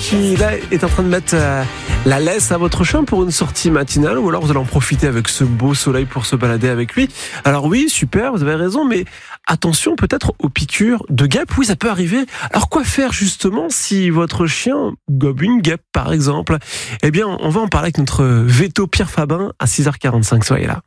qui là est en train de mettre la laisse à votre chien pour une sortie matinale, ou alors vous allez en profiter avec ce beau soleil pour se balader avec lui. Alors oui, super, vous avez raison, mais attention peut-être aux piqûres de guêpes. Oui, ça peut arriver. Alors quoi faire justement si votre chien gobe une guêpe par exemple? Eh bien, on va en parler avec notre veto Pierre Fabin à 6h45. Soyez là.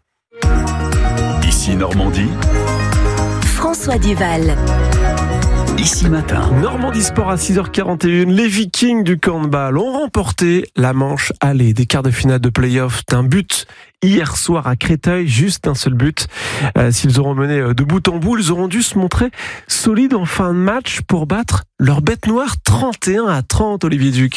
Ici Normandie. François Duval. Ici Matin. Normandie Sport à 6h41. Les Vikings du handball ont remporté la manche aller des quarts de finale de play-off d'un but hier soir à Créteil, juste un seul but. S'ils auront mené de bout en bout, ils auront dû se montrer solides en fin de match pour battre leur bête noire 31-30, Olivier Duc.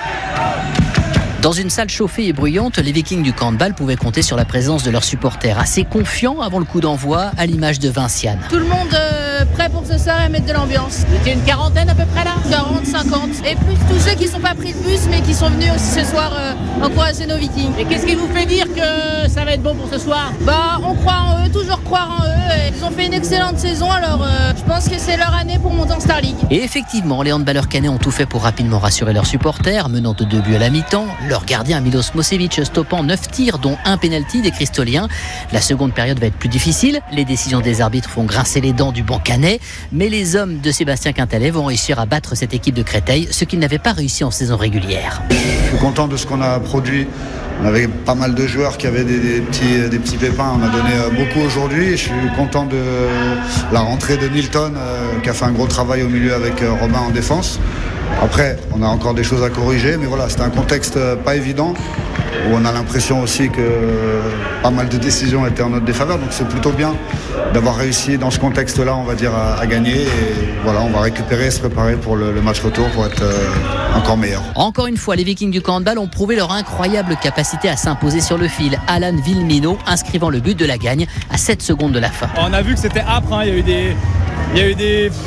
Dans une salle chauffée et bruyante, les Vikings du handball pouvaient compter sur la présence de leurs supporters, assez confiants avant le coup d'envoi, à l'image de Vinciane. Tout le monde prêt pour ce soir et mettre de l'ambiance. C'était une quarantaine à peu près là, 40, 50. Et plus tous ceux qui ne sont pas pris le bus mais qui sont venus aussi ce soir encourager nos Vikings. Et qu'est-ce qui vous fait dire que ça va être bon pour ce soir ? On croit en eux, toujours croire en eux. Et ils ont fait une excellente saison, alors je pense que c'est leur année pour monter en Star League. Et effectivement, les handballeurs canets ont tout fait pour rapidement rassurer leurs supporters, menant de 2 buts à la mi-temps. Leur gardien Milos Mosevic stoppant 9 tirs, dont un pénalty des Cristoliens. La seconde période va être plus difficile. Les décisions des arbitres font grincer les dents du banc canet. Mais les hommes de Sébastien Quintalet vont réussir à battre cette équipe de Créteil, ce qu'ils n'avaient pas réussi en saison régulière. Je suis content de ce qu'on a produit. On avait pas mal de joueurs qui avaient des petits pépins. On a donné beaucoup aujourd'hui. Je suis content de la rentrée de Nilton qui a fait un gros travail au milieu avec Robin en défense. Après, on a encore des choses à corriger, mais voilà, c'était un contexte pas évident où on a l'impression aussi que pas mal de décisions étaient en notre défaveur. Donc c'est plutôt bien d'avoir réussi dans ce contexte-là, on va dire, à gagner. Et voilà, on va récupérer, se préparer pour le match retour pour être encore meilleur. Encore une fois, les Vikings du handball ont prouvé leur incroyable capacité à s'imposer sur le fil. Alan Villemino inscrivant le but de la gagne à 7 secondes de la fin. On a vu que c'était âpre, hein. Il y a eu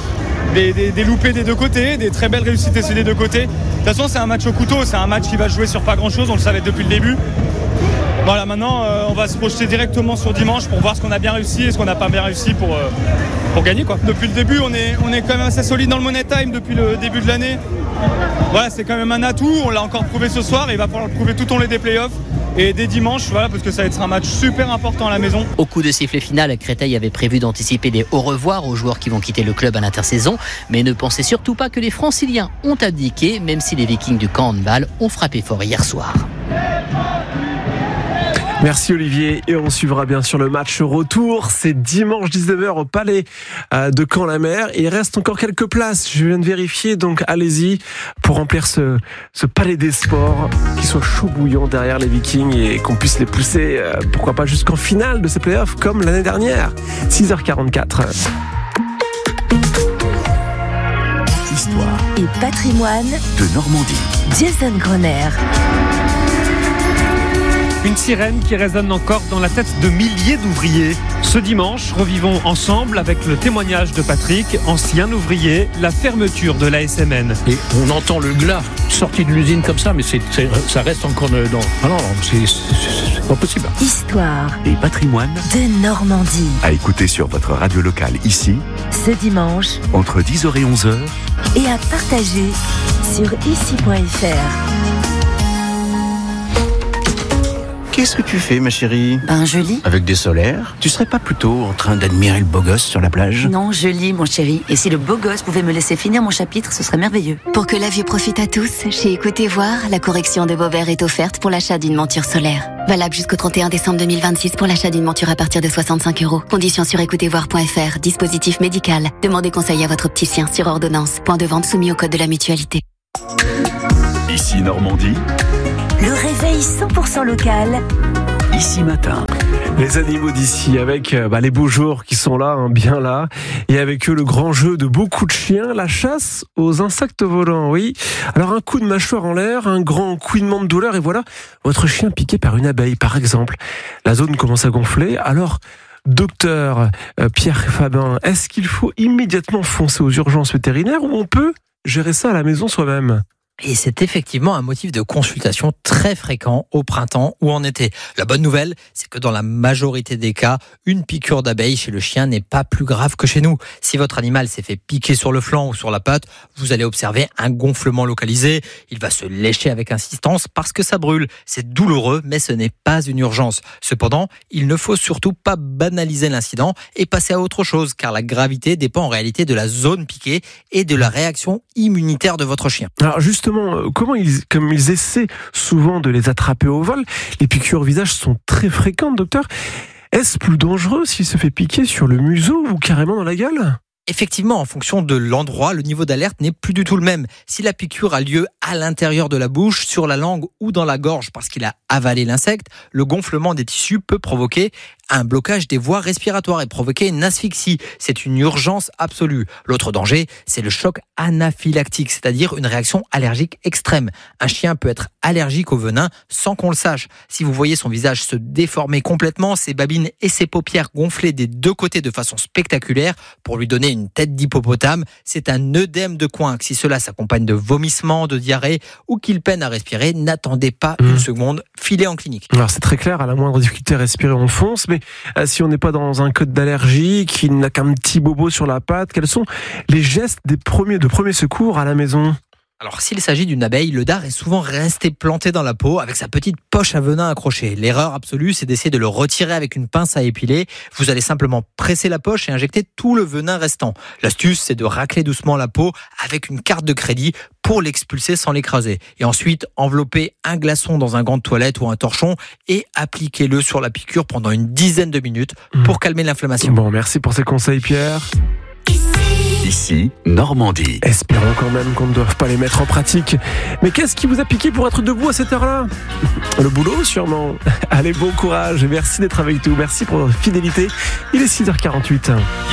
des loupés des deux côtés, des très belles réussites aussi des deux côtés. De toute façon, c'est un match au couteau, c'est un match qui va jouer sur pas grand-chose, on le savait depuis le début. Voilà, maintenant, on va se projeter directement sur dimanche pour voir ce qu'on a bien réussi et ce qu'on n'a pas bien réussi pour gagner, quoi. Depuis le début, on est quand même assez solide dans le Money Time depuis le début de l'année. Voilà, c'est quand même un atout, on l'a encore prouvé ce soir et il va falloir le prouver tout au long des playoffs. Et dès dimanche, voilà, parce que ça va être un match super important à la maison. Au coup de sifflet final, Créteil avait prévu d'anticiper des au revoir aux joueurs qui vont quitter le club à l'intersaison. Mais ne pensez surtout pas que les Franciliens ont abdiqué, même si les Vikings du handball ont frappé fort hier soir. Merci Olivier, et on suivra bien sûr le match retour. C'est dimanche 19h au Palais de Caen-la-Mer. Il reste encore quelques places, je viens de vérifier, donc allez-y pour remplir ce Palais des Sports, qui soit chaud bouillant derrière les Vikings et qu'on puisse les pousser, pourquoi pas jusqu'en finale de ces playoffs comme l'année dernière. 6h44. Histoire Et patrimoine de Normandie. Jason Gröner. Une sirène qui résonne encore dans la tête de milliers d'ouvriers. Ce dimanche, revivons ensemble avec le témoignage de Patrick, ancien ouvrier, la fermeture de l'ASMN. Et on entend le glas sorti de l'usine comme ça, mais ça reste encore dans... Ah non, c'est pas possible. Histoire Et patrimoine de Normandie. à écouter sur votre radio locale ici, Ce dimanche entre 10h et 11h. et à partager sur ici.fr. Qu'est-ce que tu fais, ma chérie ? Je lis. Avec des solaires ? Tu serais pas plutôt en train d'admirer le beau gosse sur la plage ? Non, je lis, mon chéri. Et si le beau gosse pouvait me laisser finir mon chapitre, ce serait merveilleux. Pour que la vue profite à tous, chez Écoutez Voir, la correction de vos verres est offerte pour l'achat d'une monture solaire. Valable jusqu'au 31 décembre 2026 pour l'achat d'une monture à partir de 65 €. Conditions sur écoutezvoir.fr. Dispositif médical. Demandez conseil à votre opticien sur ordonnance. Point de vente soumis au code de la mutualité. Ici Normandie, Le réveil 100% local. ici Matin. Les animaux d'ici avec les beaux jours qui sont là, bien là, et avec eux le grand jeu de beaucoup de chiens, la chasse aux insectes volants, oui. Alors un coup de mâchoire en l'air, un grand couinement de douleur et voilà votre chien piqué par une abeille par exemple. La zone commence à gonfler, alors docteur Pierre Fabin, est-ce qu'il faut immédiatement foncer aux urgences vétérinaires ou on peut gérer ça à la maison soi-même ? Et c'est effectivement un motif de consultation très fréquent au printemps ou en été. La bonne nouvelle, c'est que dans la majorité des cas, une piqûre d'abeille chez le chien n'est pas plus grave que chez nous. Si votre animal s'est fait piquer sur le flanc ou sur la patte, vous allez observer un gonflement localisé. Il va se lécher avec insistance parce que ça brûle. C'est douloureux, mais ce n'est pas une urgence. Cependant, il ne faut surtout pas banaliser l'incident et passer à autre chose, car la gravité dépend en réalité de la zone piquée et de la réaction immunitaire de votre chien. Alors justement, comme ils essaient souvent de les attraper au vol, les piqûres au visage sont très fréquentes, docteur. Est-ce plus dangereux s'il se fait piquer sur le museau ou carrément dans la gueule ? Effectivement, en fonction de l'endroit, le niveau d'alerte n'est plus du tout le même. Si la piqûre a lieu à l'intérieur de la bouche, sur la langue ou dans la gorge parce qu'il a avalé l'insecte, le gonflement des tissus peut provoquer un blocage des voies respiratoires et provoquer une asphyxie. C'est une urgence absolue. L'autre danger, c'est le choc anaphylactique, c'est-à-dire une réaction allergique extrême. Un chien peut être allergique au venin sans qu'on le sache. Si vous voyez son visage se déformer complètement, ses babines et ses paupières gonfler des deux côtés de façon spectaculaire pour lui donner une tête d'hippopotame, c'est un œdème de coinque. Si cela s'accompagne de vomissements, de diarrhée ou qu'il peine à respirer, n'attendez pas une seconde, filez en clinique. Alors c'est très clair, à la moindre difficulté à respirer, on fonce, mais si on n'est pas dans un code d'allergie, qu'il n'a qu'un petit bobo sur la patte, quels sont les gestes de premier secours à la maison ? Alors, s'il s'agit d'une abeille, le dard est souvent resté planté dans la peau avec sa petite poche à venin accrochée. L'erreur absolue, c'est d'essayer de le retirer avec une pince à épiler. Vous allez simplement presser la poche et injecter tout le venin restant. L'astuce, c'est de racler doucement la peau avec une carte de crédit pour l'expulser sans l'écraser. Et ensuite, enveloppez un glaçon dans un gant de toilette ou un torchon et appliquez-le sur la piqûre pendant une dizaine de minutes pour calmer l'inflammation. Bon, merci pour ces conseils, Pierre. Ici, Normandie. Espérons quand même qu'on ne doive pas les mettre en pratique. Mais qu'est-ce qui vous a piqué pour être debout à cette heure-là ? Le boulot, sûrement. Allez, bon courage et merci d'être avec nous. Merci pour votre fidélité. Il est 6h48.